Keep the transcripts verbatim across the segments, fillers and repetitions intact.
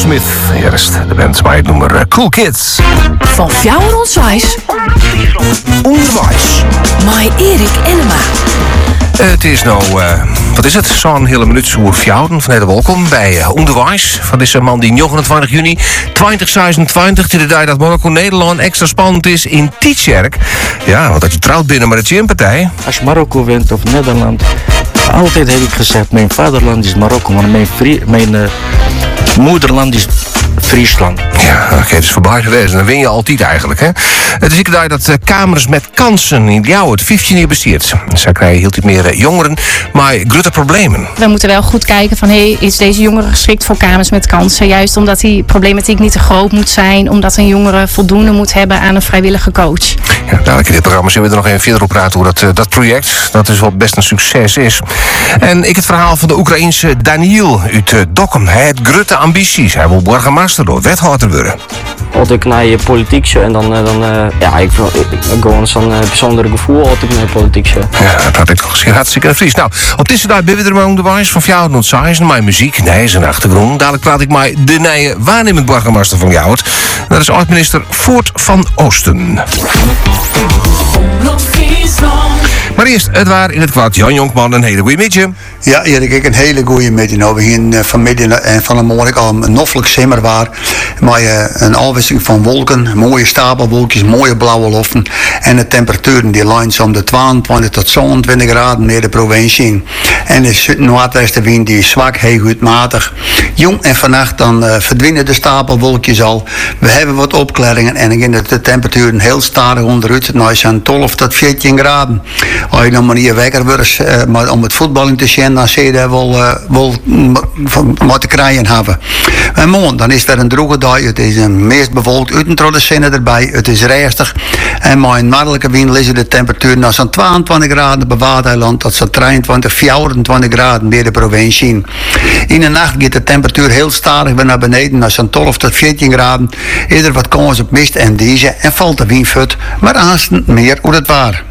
Smith. Eerst de band bij het nummer uh, Cool Kids. Van Fjouwer Onswijs. Onderwijs. Mai Erik Enema. Uh, het is nou, uh, wat is het? Zo'n hele minuut voor Fjouwen. Van hele welkom bij uh, Onderwijs. Van deze man die negenentwintig juni twintig zesentwintig, de dag dat Marokko Nederland extra spannend is in Tietjerk. Ja, want dat je trouwt binnen met de Gympartij. Als Marokko wint of Nederland, altijd heb ik gezegd, mijn vaderland is Marokko, maar mijn, vrie, mijn uh, moederland is Friesland. Ja, oké, okay, het is voorbij geweest. Dan win je altijd eigenlijk, hè. Het is ik daar dat uh, kamers met kansen in jou het vijftien jaar besteedt. Zo krijg je heel iets meer uh, jongeren, maar grote problemen. We moeten wel goed kijken van, hey, is deze jongere geschikt voor kamers met kansen? Juist omdat die problematiek niet te groot moet zijn, omdat een jongere voldoende moet hebben aan een vrijwillige coach. Ja, dadelijk in dit programma zullen we er nog even verder op praten hoe dat, uh, dat project, dat is wel best een succes is. En ik het verhaal van de Oekraïense Daniel uit uh, Dokkum. Hij heeft grote ambities. Hij wil burgemeester door wethouder worden. Als ik naar je politiek show en dan, dan uh, ja, ik vind gewoon zo'n uh, bijzonder gevoel als ik naar je politiek show. Ja, dat had ik toch gezien. Hartstikke in Fries. Nou, op deze dag ben we er maar onderwijs van jou en ontzaai. Mijn muziek, nee, zijn achtergrond. Dadelijk praat ik met de nieuwe waarnemend burgemeester van jou. Dat is oud-minister Voort van Oosten. Maar eerst, het waar in het kwaad. Jan Jonkman, een hele goede middag. Ja, Erik, ik een hele goede middag. Nou, we gaan vanmiddag en van de morgen al een noffelijk simmer waar. Maar uh, een afwisseling van wolken, mooie stapelwolkjes, mooie blauwe loften. En de temperaturen die lijnen om de tweeëntwintig tot zevenentwintig graden meer de provincie. En de noordwestenwind die is zwak, heel goed matig. Jong en vannacht dan uh, verdwijnen de stapelwolkjes al. We hebben wat opklaringen en dan gaan de temperaturen heel stadig onderuit. Nou, zijn twaalf tot veertien graden. Als je dan maar hier wekker wordt, uh, maar om het voetballing te zien, dan zie je daar wel, uh, wel wat te krijgen hebben. En morgen, dan is er een droge dag. Het is een meest bevolkt uitentrollenzinnen erbij. Het is rustig. En met een makkelijke wind liggen de temperatuur naar zo'n tweeëntwintig graden bij Waardeiland tot zo'n drieëntwintig, vierentwintig graden bij de provincie. In de nacht gaat de temperatuur heel stadig weer naar beneden naar zo'n twaalf tot veertien graden. Is er wat kans op mist en deze en valt de wind fut, maar aanstaan meer hoe het waar.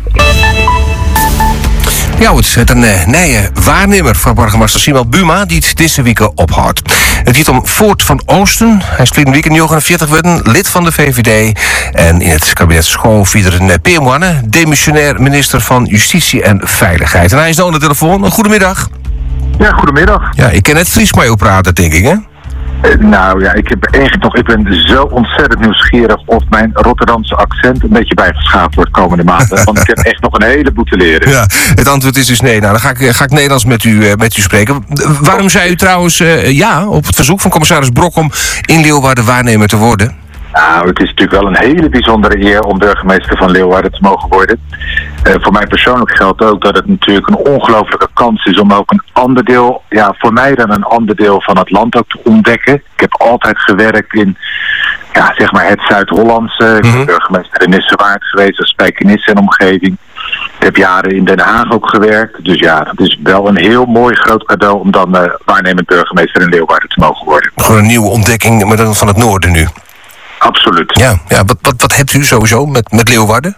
Ja, het is een uh, nieuwe waarnemer van burgemeester Simon Buma die het deze week ophoudt. Het gaat om Voort van Oosten. Hij is verleden week negenenveertig geworden, lid van de V V D. En in het kabinet schoof weer een uh, P M Wanne, demissionair minister van Justitie en Veiligheid. En hij is nou aan de telefoon. Goedemiddag. Ja, goedemiddag. Ja, ik ken het Fries mee praten, denk ik, hè? Uh, nou ja, ik, heb eigenlijk nog, ik ben zo ontzettend nieuwsgierig of mijn Rotterdamse accent een beetje bijgeschaafd wordt komende maanden. Want ik heb echt nog een heleboel te leren. Ja, het antwoord is dus nee. Nou, dan ga ik, ga ik Nederlands met u, uh, met u spreken. Waarom zei u trouwens uh, ja op het verzoek van commissaris Brok om in Leeuwarden waarnemer te worden? Nou, het is natuurlijk wel een hele bijzondere eer om burgemeester van Leeuwarden te mogen worden. Uh, voor mij persoonlijk geldt ook dat het natuurlijk een ongelofelijke kans is om ook een ander deel, ja, voor mij dan een ander deel van het land ook te ontdekken. Ik heb altijd gewerkt in, ja, zeg maar het Zuid-Hollandse. Ik ben mm-hmm. burgemeester in Nissewaard geweest, als Spijkenisse en omgeving. Ik heb jaren in Den Haag ook gewerkt. Dus ja, dat is wel een heel mooi groot cadeau om dan uh, waarnemend burgemeester in Leeuwarden te mogen worden. Gewoon een nieuwe ontdekking, maar dan van het noorden nu. Absoluut. Ja, ja wat, wat, wat hebt u sowieso met, met Leeuwarden?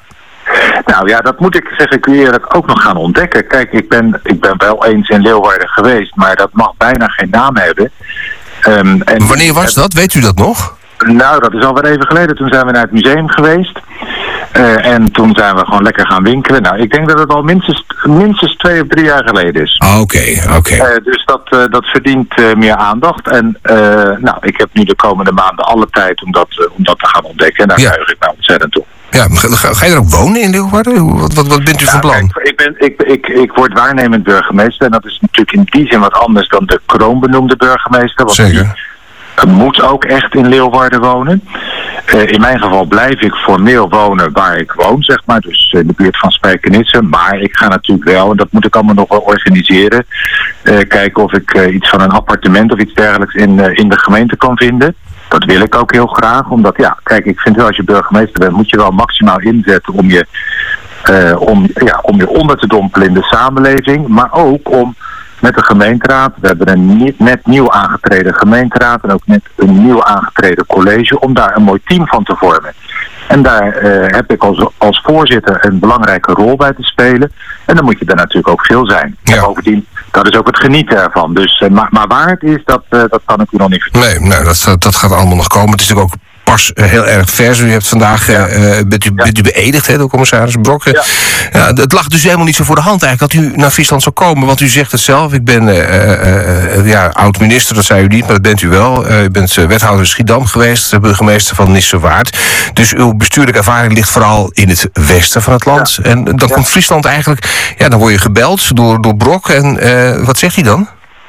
Nou ja, dat moet ik, zeg ik u eerlijk, ook nog gaan ontdekken. Kijk, ik ben, ik ben wel eens in Leeuwarden geweest, maar dat mag bijna geen naam hebben. Um, en Wanneer was dat? Weet u dat nog? Nou, dat is alweer even geleden. Toen zijn we naar het museum geweest. Uh, en toen zijn we gewoon lekker gaan winkelen. Nou, ik denk dat het al minstens, minstens twee of drie jaar geleden is. Oké, okay, oké. Okay. Uh, dus dat, uh, dat verdient uh, meer aandacht. En uh, nou, ik heb nu de komende maanden alle tijd om dat, uh, om dat te gaan ontdekken. En daar ja. juich ik nou ontzettend toe. Ja, ga, ga je er ook wonen in Leeuwarden? Wat, wat, wat bent u van ja, plan? Kijk, ik, ben, ik, ik, ik word waarnemend burgemeester. En dat is natuurlijk in die zin wat anders dan de kroonbenoemde burgemeester. Want Zeker. Die moet ook echt in Leeuwarden wonen. Uh, in mijn geval blijf ik formeel wonen waar ik woon, zeg maar. Dus in de buurt van Spijkenisse. Maar ik ga natuurlijk wel, en dat moet ik allemaal nog wel organiseren, Uh, kijken of ik uh, iets van een appartement of iets dergelijks in, uh, in de gemeente kan vinden. Dat wil ik ook heel graag, omdat ja, kijk, ik vind wel als je burgemeester bent, moet je wel maximaal inzetten om je, uh, om, ja, om je onder te dompelen in de samenleving. Maar ook om met de gemeenteraad, we hebben een niet, net nieuw aangetreden gemeenteraad en ook net een nieuw aangetreden college, om daar een mooi team van te vormen. En daar uh, heb ik als, als voorzitter een belangrijke rol bij te spelen. En dan moet je er natuurlijk ook veel zijn. Ja. En bovendien, dat is ook het genieten ervan. Dus, uh, maar, maar waar het is, dat, uh, dat kan ik u nog niet vertellen. Nee, nou, dat, dat gaat allemaal nog komen. Het is natuurlijk ook pas uh, heel erg vers. U hebt vandaag, uh, bent, u, ja. bent u beëdigd, hè, door commissaris Brok. Ja. Ja, het lag dus helemaal niet zo voor de hand eigenlijk dat u naar Friesland zou komen. Want u zegt het zelf, ik ben uh, uh, uh, ja, oud-minister, dat zei u niet, maar dat bent u wel. Uh, u bent uh, wethouder in Schiedam geweest, burgemeester van Nissewaard. Dus uw bestuurlijke ervaring ligt vooral in het westen van het land. Ja. En dan ja. komt Friesland eigenlijk, ja, dan word je gebeld door, door Brok. En uh, wat zegt hij dan?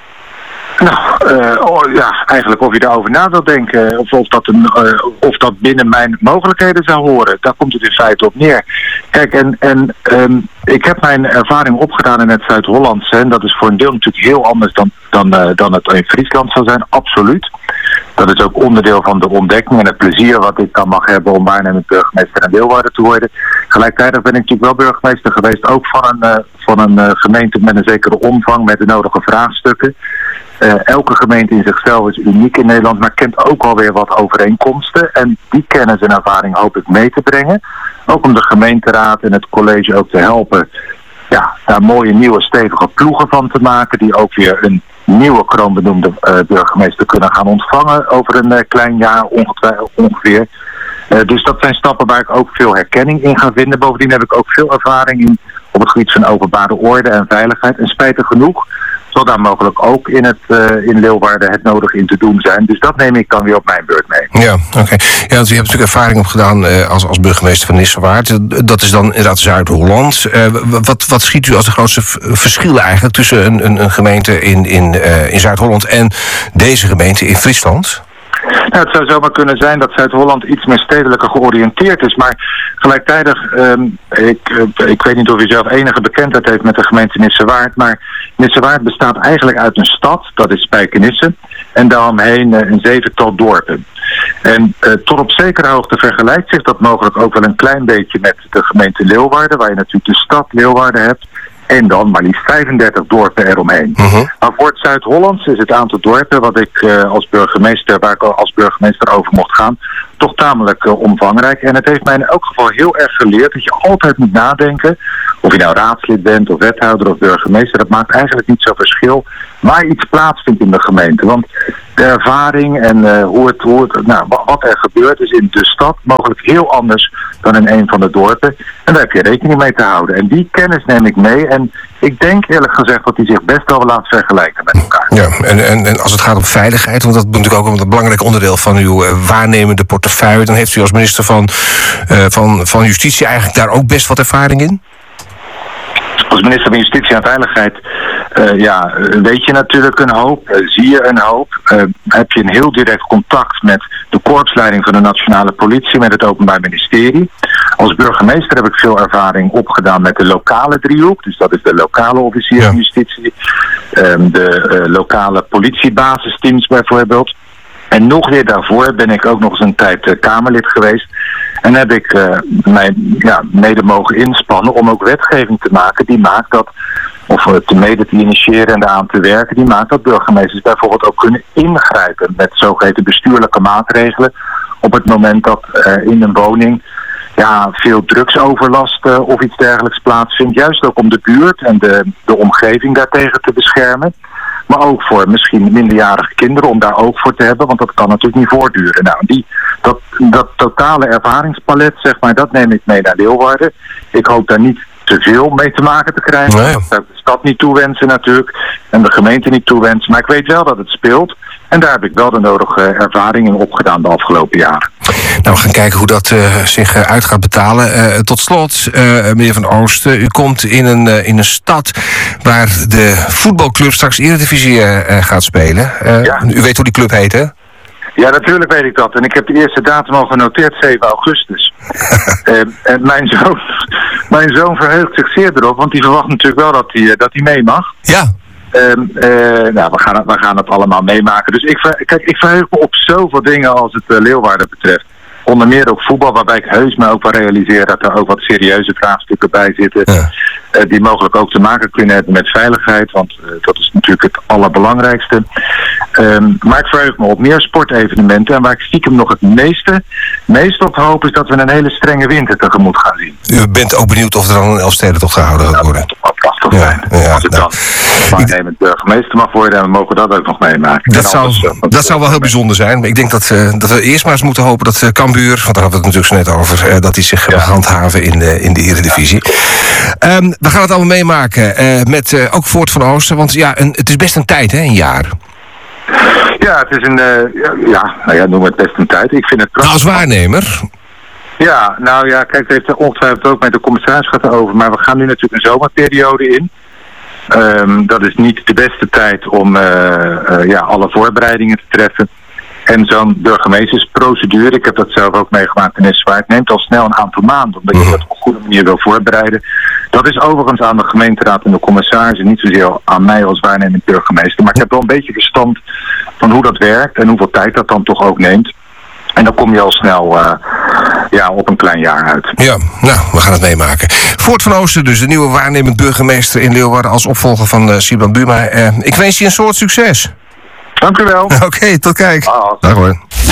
Nou, uh, oh, ja, eigenlijk of je daarover na wil denken, of, of, dat een, uh, of dat binnen mijn mogelijkheden zou horen. Daar komt het in feite op neer. Kijk, en, en um, ik heb mijn ervaring opgedaan in het Zuid-Hollandse. En dat is voor een deel natuurlijk heel anders dan, dan, uh, dan het in Friesland zou zijn, absoluut. Dat is ook onderdeel van de ontdekking en het plezier wat ik dan mag hebben om waarnemend burgemeester in Leeuwarden te worden. Gelijktijdig ben ik natuurlijk wel burgemeester geweest, ook van een, uh, van een uh, gemeente met een zekere omvang, met de nodige vraagstukken. Uh, elke gemeente in zichzelf is uniek in Nederland, maar kent ook alweer wat overeenkomsten. En die kennis en ervaring hoop ik mee te brengen. Ook om de gemeenteraad en het college ook te helpen, ja, daar mooie nieuwe stevige ploegen van te maken, die ook weer een nieuwe kroonbenoemde uh, burgemeester kunnen gaan ontvangen over een uh, klein jaar ongeveer. Uh, dus dat zijn stappen waar ik ook veel herkenning in ga vinden. Bovendien heb ik ook veel ervaring in op het gebied van openbare orde en veiligheid. En spijtig genoeg zal daar mogelijk ook in, het, uh, in Leeuwarden het nodig in te doen zijn. Dus dat neem ik dan weer op mijn beurt mee. Ja, oké. Okay. Ja, want u hebt natuurlijk ervaring opgedaan uh, als, als burgemeester van Nissewaard. Dat is dan inderdaad Zuid-Holland. Uh, wat, wat schiet u als de grootste v- verschillen eigenlijk tussen een, een, een gemeente in, in, uh, in Zuid-Holland en deze gemeente in Friesland? Nou, het zou zomaar kunnen zijn dat Zuid-Holland iets meer stedelijker georiënteerd is. Maar gelijktijdig, um, ik, uh, ik weet niet of u zelf enige bekendheid heeft met de gemeente Nissewaard. Maar Nissewaard bestaat eigenlijk uit een stad, dat is Spijkenisse. En daaromheen uh, een zevental dorpen. En uh, tot op zekere hoogte vergelijkt zich dat mogelijk ook wel een klein beetje met de gemeente Leeuwarden. Waar je natuurlijk de stad Leeuwarden hebt. En dan maar liefst vijfendertig dorpen eromheen. Uh-huh. Maar voor het Zuid-Hollands is het aantal dorpen wat ik uh, als burgemeester, waar ik als burgemeester over mocht gaan, toch tamelijk uh, omvangrijk. En het heeft mij in elk geval heel erg geleerd dat je altijd moet nadenken, of je nou raadslid bent of wethouder of burgemeester, dat maakt eigenlijk niet zoveel verschil waar iets plaatsvindt in de gemeente. Want de ervaring en uh, hoe het, hoe het, nou, wat er gebeurt is in de stad mogelijk heel anders dan in een van de dorpen. En daar heb je rekening mee te houden. En die kennis neem ik mee. En ik denk eerlijk gezegd dat die zich best wel laat vergelijken met elkaar. Ja, en, en, en als het gaat om veiligheid, want dat is natuurlijk ook een belangrijk onderdeel van uw uh, waarnemende portefeuille, dan heeft u als minister van, uh, van, van Justitie eigenlijk daar ook best wat ervaring in? Als minister van Justitie en Veiligheid uh, ja, weet je natuurlijk een hoop, uh, zie je een hoop. Uh, heb je een heel direct contact met de korpsleiding van de Nationale Politie, met het Openbaar Ministerie. Als burgemeester heb ik veel ervaring opgedaan met de lokale driehoek. Dus dat is de lokale officier van Justitie, um, de uh, lokale politiebasisteams bijvoorbeeld. En nog weer daarvoor ben ik ook nog eens een tijd uh, Kamerlid geweest. En heb ik uh, mij ja, mede mogen inspannen om ook wetgeving te maken die maakt dat, of uh, te mede te initiëren en daaraan te werken, die maakt dat burgemeesters bijvoorbeeld ook kunnen ingrijpen met zogeheten bestuurlijke maatregelen op het moment dat uh, in een woning ja, veel drugsoverlast uh, of iets dergelijks plaatsvindt. Juist ook om de buurt en de, de omgeving daartegen te beschermen. Maar ook voor misschien minderjarige kinderen om daar ook voor te hebben, want dat kan natuurlijk niet voortduren. Nou, die, dat, dat totale ervaringspalet, zeg maar, dat neem ik mee naar Leeuwarden. Ik hoop daar niet te veel mee te maken te krijgen. Nee. Dat zou ik de stad niet toewensen natuurlijk en de gemeente niet toewensen. Maar ik weet wel dat het speelt. En daar heb ik wel de nodige ervaring in opgedaan de afgelopen jaren. Nou, we gaan kijken hoe dat uh, zich uh, uit gaat betalen. Uh, tot slot, uh, meneer Van Oosten, u komt in een, uh, in een stad waar de voetbalclub straks Eredivisie uh, gaat spelen. Uh, ja. U weet hoe die club heet, hè? Ja, natuurlijk weet ik dat. En ik heb de eerste datum al genoteerd, zeven augustus. uh, en mijn zoon, mijn zoon verheugt zich zeer erop, want die verwacht natuurlijk wel dat hij uh, dat hij mee mag. Ja. Um, uh, nou, we gaan, het, we gaan het allemaal meemaken. Dus ik, ver, kijk, ik verheug me op zoveel dingen als het uh, Leeuwarden betreft. Onder meer ook voetbal, waarbij ik heus me ook wel realiseer dat er ook wat serieuze vraagstukken bij zitten. Ja. Uh, die mogelijk ook te maken kunnen hebben met veiligheid, want uh, dat is natuurlijk het allerbelangrijkste. Um, maar ik verheug me op meer sportevenementen. En waar ik stiekem nog het meeste, meest op hoop is dat we een hele strenge winter tegemoet gaan zien. U bent ook benieuwd of er dan een Elfstedentocht gehouden gaat worden? Dat moet wel prachtig Ja, zijn. ja, Als het nou. dan waarnemend burgemeester mag worden, dan mogen we dat ook nog meemaken. Dat En zou, anders, uh, want, dat zou wel heel bijzonder zijn. Maar ik denk dat, uh, dat we eerst maar eens moeten hopen dat uh, Cambuur, want daar hadden we het natuurlijk zo net over, uh, dat die zich Ja. ja. handhaven in de, in de Eredivisie. Ja. Um, we gaan het allemaal meemaken uh, met uh, ook Voort van Oosten. Want ja, een, het is best een tijd, hè, een jaar. Ja, het is een, uh, ja, ja, nou ja, noem het best een tijd. Ik vind het Nou, prachtig. als waarnemer. Ja, nou ja, kijk, het heeft er ongetwijfeld ook met de commissaris gaat over. Maar we gaan nu natuurlijk een zomerperiode in. Um, dat is niet de beste tijd om uh, uh, ja, alle voorbereidingen te treffen. En zo'n burgemeestersprocedure, ik heb dat zelf ook meegemaakt in Eswaard, het neemt al snel een aantal maanden, omdat je dat op een goede manier wil voorbereiden. Dat is overigens aan de gemeenteraad en de commissaris en niet zozeer aan mij als waarnemend burgemeester. Maar ik heb wel een beetje verstand van hoe dat werkt en hoeveel tijd dat dan toch ook neemt. En dan kom je al snel uh, ja, op een klein jaar uit. Ja, nou, we gaan het meemaken. Voort van Oosten dus, de nieuwe waarnemend burgemeester in Leeuwarden als opvolger van uh, Siban Buma. Uh, ik wens je een soort succes. Dank u wel. Oké, okay, tot kijk. Dag. Dag hoor.